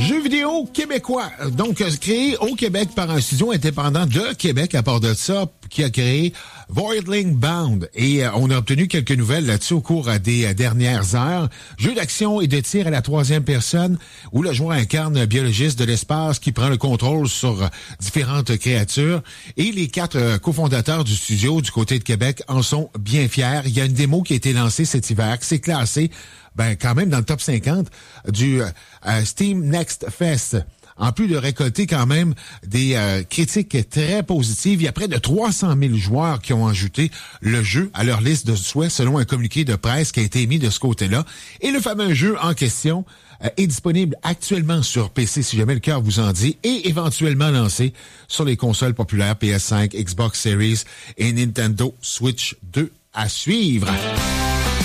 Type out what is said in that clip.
Jeux vidéo québécois, donc créé au Québec par un studio indépendant de Québec, à part de ça, qui a créé Voidling Bound. Et on a obtenu quelques nouvelles là-dessus au cours des dernières heures. Jeu d'action et de tir à la troisième personne, où le joueur incarne un biologiste de l'espace qui prend le contrôle sur différentes créatures. Et les 4 cofondateurs du studio du côté de Québec en sont bien fiers. Il y a une démo qui a été lancée cet hiver, qui s'est classée quand même dans le top 50 du Steam Next Fest. En plus de récolter quand même des critiques très positives, il y a près de 300 000 joueurs qui ont ajouté le jeu à leur liste de souhaits selon un communiqué de presse qui a été émis de ce côté-là. Et le fameux jeu en question est disponible actuellement sur PC, si jamais le cœur vous en dit, et éventuellement lancé sur les consoles populaires PS5, Xbox Series et Nintendo Switch 2 à suivre.